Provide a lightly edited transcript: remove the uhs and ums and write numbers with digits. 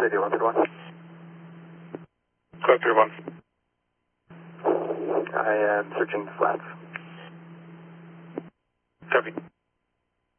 Radio 131. Code 31. I am searching flats. Copy.